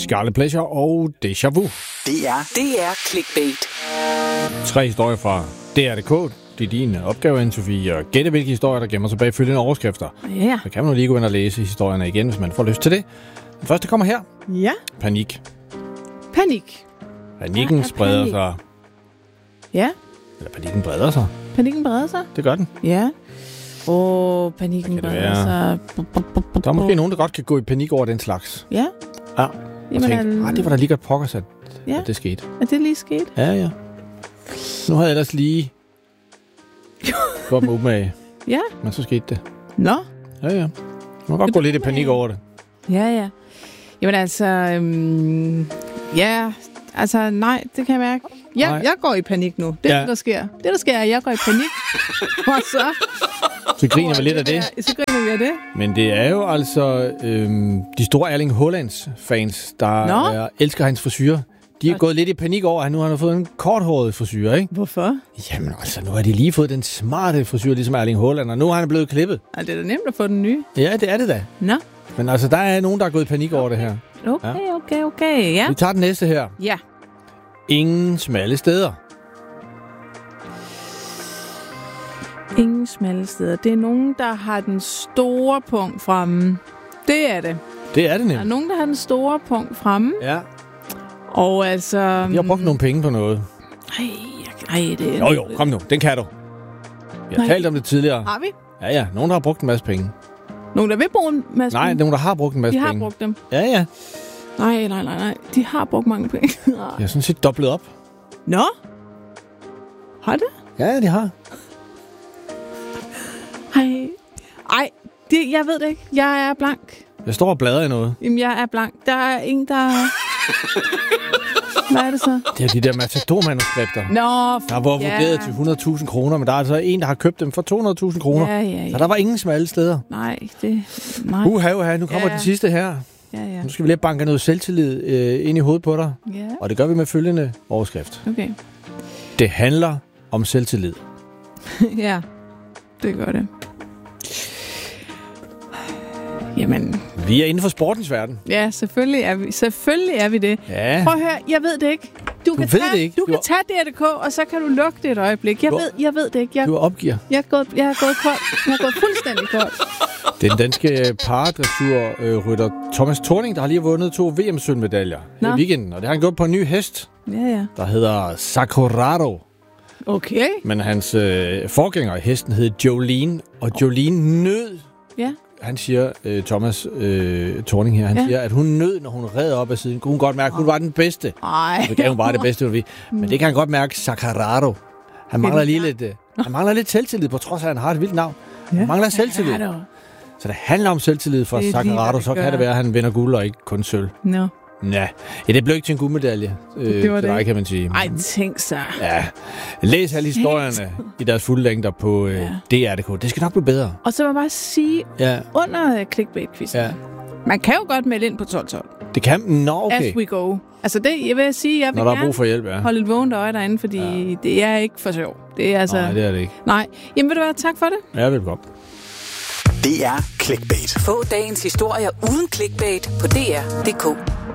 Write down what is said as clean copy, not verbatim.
Scarlet Pleasure og Deja Vu. Det er Clickbait. 3 historier fra DR.dk. Det er din opgave, Anne-Sophie, at gætte, hvilke historier, der gemmer sig bag følgende overskrifter. Ja. Så kan man jo lige gå ind og læse historierne igen, hvis man får lyst til det. Den første kommer her. Ja. Panik. Panik. Panikken spreder sig. Ja. Eller panikken breder sig. Panikken breder sig? Det gør den. Ja. Panikken breder sig. Der er måske nogen, der godt kan gå i panik over den slags. Ja. Ja. Og tænke, det var da lige godt pokkers, at det skete. Er det lige sket? Ja. Nu havde jeg ellers lige godt med umage. Ja. Men så skete det. Nå. Ja. Man må godt gå lidt i panik over det. Ja. Jamen altså, nej, det kan jeg mærke. Jeg går i panik nu. Det er det, der sker. Det, der sker, er, at jeg går i panik. Og så griner vi lidt af det. Så griner vi af det. Men det er jo altså de store Erling Haalands fans, der elsker hans frisyrer. De er gået lidt i panik over, at nu har han fået en korthåret frisyr, ikke? Hvorfor? Jamen altså, nu har de lige fået den smarte frisyr, ligesom Erling Haaland, og nu har han blevet klippet. Det er da nemt at få den nye. Ja, det er det da. Nå. Men altså, der er nogen, der er gået i panik over det her. Okay, ja. Vi tager den næste her. Ja. Ingen smalle steder. Ingen smalle steder. Det er nogen, der har den store punkt fremme. Det er det. Det er det nemlig. Der er nogen, der har den store punkt fremme. Ja. Og altså... De har brugt nogle penge på noget. Ej, det er... Jo, kom nu. Den kan du. Vi har talt om det tidligere. Har vi? Ja. Nogen, der har brugt en masse penge. Nogen, der vil bruge en masse penge? Nej, nogen, der har brugt en masse penge. De har brugt dem? Ja. Nej. De har brugt mange penge. Jeg har sådan set dobblet op. Nå? Har det? Ja, de har. Ej, jeg ved det ikke. Jeg er blank. Jeg står og bladrer i noget. Jamen, jeg er blank. Der er ingen, der... Hvad er det så? Det er de der Matador-manuskripter. Der var vurderet til 100.000 kroner, men der er altså en, der har købt dem for 200.000 kroner. Ja. Så der var ingen smalle steder. Nej. Nu kommer den sidste her. Ja. Nu skal vi lige banke noget selvtillid ind i hovedet på dig. Ja. Og det gør vi med følgende overskrift. Okay. Det handler om selvtillid. Ja, det gør det. Jamen... Vi er inden for sportens verden. Ja, selvfølgelig er vi det. Ja. Prøv at høre, jeg ved det ikke. Du kan tage DR.dk, og så kan du lukke det et øjeblik. Jeg ved det ikke. Du opgiver. Jeg er gået kold. Jeg er gået fuldstændig kold. Den danske paradressurrytter Thomas Thorning, der har lige vundet 2 VM-sølvmedaljer i weekenden. Og det har han gjort på en ny hest, der hedder Sakurado. Okay. Men hans forgænger i hesten hed Jolene, og Jolene nød... Ja. Han siger, Thomas Thorning her, han siger, at hun nød, når hun red op ad siden. Kunne hun godt mærke, at hun var den bedste. Nej. Det gav hun bare det bedste, hun ville. Men det kan han godt mærke, Sakurado. Han mangler lige lidt... Han mangler lidt selvtillid, på trods af, at han har et vildt navn. Han mangler selvtillid. Så det handler om selvtillid for Sakurado, så kan det være, at han vinder guld og ikke kun sølv. No. Ja, det blev ikke til en guldmedalje. Det var det. Kan man sige. Ej, tænk så. Ja. Læs alle historierne i deres fulde længder på DR.dk. Det skal nok blive bedre. Og så må jeg bare sige, under clickbait-quizzen, man kan jo godt melde ind på 1212. Det kan? Okay. As we go. Altså det, jeg vil sige, jeg vil når der er brug for hjælp, holde et vågent øje derinde, fordi det er ikke for sjov. Det er altså... Nej, det er det ikke. Nej. Jamen vil du være, tak for det. Ja, velkommen. Det er Clickbait. Få dagens historier uden clickbait på DR.dk.